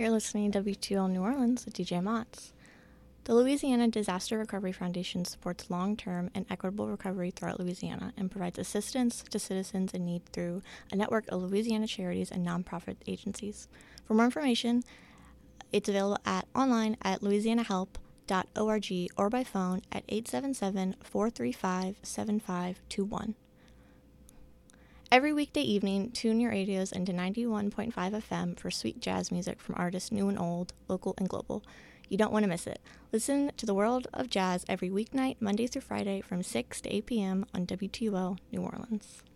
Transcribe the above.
You're listening to WTL New Orleans with DJ Motts. The Louisiana Disaster Recovery Foundation supports long-term and equitable recovery throughout Louisiana and provides assistance to citizens in need through a network of Louisiana charities and nonprofit agencies. For more information, it's available online at louisianahelp.org or by phone at 877-435-7521. Every weekday evening, tune your radios into 91.5 FM for sweet jazz music from artists new and old, local and global. You don't want to miss it. Listen to the World of Jazz every weeknight, Monday through Friday from 6 to 8 p.m. on WTUL New Orleans.